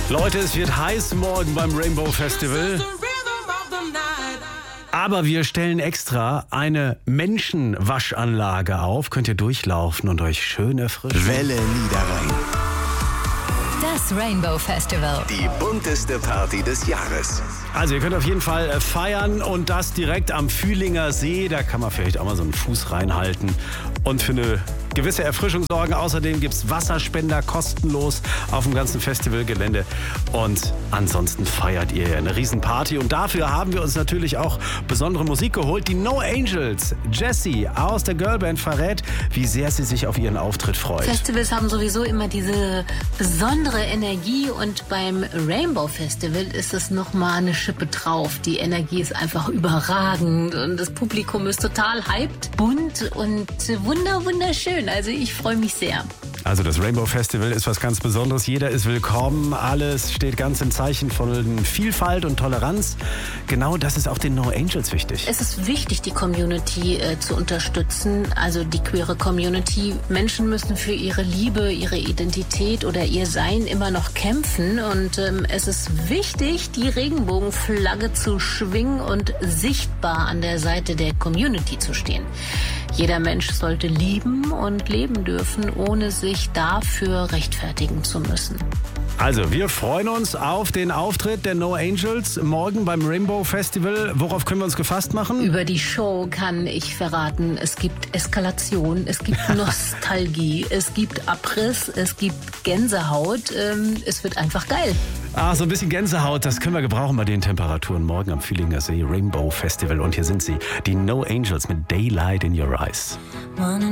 Leute, es wird heiß morgen beim Rainbow Festival. Aber wir stellen extra eine Menschenwaschanlage auf. Könnt ihr durchlaufen und euch schön erfrischen. Welle Niederrhein. Das Rainbow Festival. Die bunteste Party des Jahres. Also ihr könnt auf jeden Fall feiern und das direkt am Fühlinger See. Da kann man vielleicht auch mal so einen Fuß reinhalten und für eine gewisse Erfrischung sorgen. Außerdem gibt es Wasserspender kostenlos auf dem ganzen Festivalgelände. Und ansonsten feiert ihr eine Riesenparty. Und dafür haben wir uns natürlich auch besondere Musik geholt. Die No Angels. Jessie aus der Girlband verrät, wie sehr sie sich auf ihren Auftritt freut. Festivals haben sowieso immer diese besondere Energie. Und beim Rainbow Festival ist es nochmal eine Schippe drauf. Die Energie ist einfach überragend. Und das Publikum ist total hyped, bunt und wunderschön. Also ich freue mich sehr. Also das Rainbow Festival ist was ganz Besonderes. Jeder ist willkommen. Alles steht ganz im Zeichen von Vielfalt und Toleranz. Genau das ist auch den No Angels wichtig. Es ist wichtig, die Community zu unterstützen, also die queere Community. Menschen müssen für ihre Liebe, ihre Identität oder ihr Sein immer noch kämpfen. Und es ist wichtig, die Regenbogenflagge zu schwingen und sichtbar an der Seite der Community zu stehen. Jeder Mensch sollte lieben und leben dürfen, ohne sich dafür rechtfertigen zu müssen. Also, wir freuen uns auf den Auftritt der No Angels morgen beim Rainbow Festival. Worauf können wir uns gefasst machen? Über die Show kann ich verraten, es gibt Eskalation, es gibt Nostalgie, es gibt Abriss, es gibt Gänsehaut. Es wird einfach geil. So ein bisschen Gänsehaut, das können wir gebrauchen bei den Temperaturen morgen am Fühlinger See. Rainbow Festival. Und hier sind sie, die No Angels mit Daylight in Your Eyes.